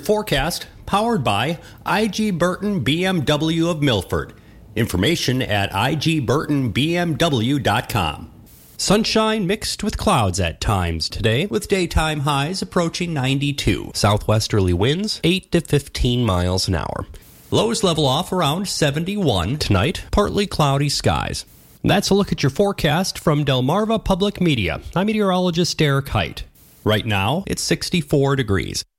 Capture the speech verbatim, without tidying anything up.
forecast, powered by I G Burton B M W of Milford. Information at I G Burton B M W dot com. Sunshine mixed with clouds at times today, with daytime highs approaching ninety-two. Southwesterly winds eight to fifteen miles an hour. Lows level off around seventy-one. Tonight, partly cloudy skies. That's a look at your forecast from Delmarva Public Media. I'm meteorologist Derek Height. Right now, it's sixty-four degrees.